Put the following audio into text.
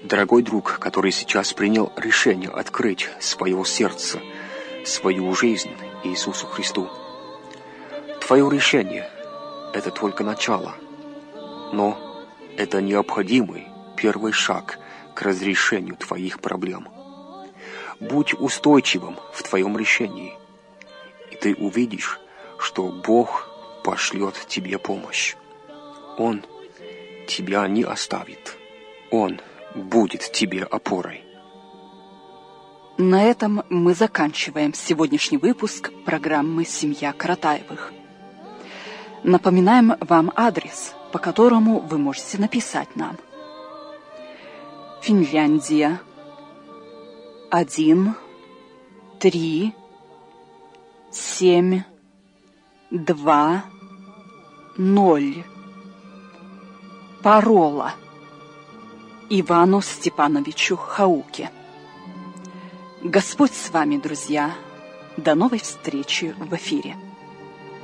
Дорогой друг, который сейчас принял решение открыть свое сердце, свою жизнь Иисусу Христу. Твое решение – это только начало, но это необходимый первый шаг к разрешению твоих проблем. Будь устойчивым в твоем решении, и ты увидишь, что Бог пошлет тебе помощь. Он тебя не оставит. Он будет тебе опорой. На этом мы заканчиваем сегодняшний выпуск программы «Семья Каратаевых». Напоминаем вам адрес, по которому вы можете написать нам. Финляндия, 1, 3, 7, 2, 0. Парола Ивану Степановичу Хауке. Господь с вами, друзья. До новой встречи в эфире.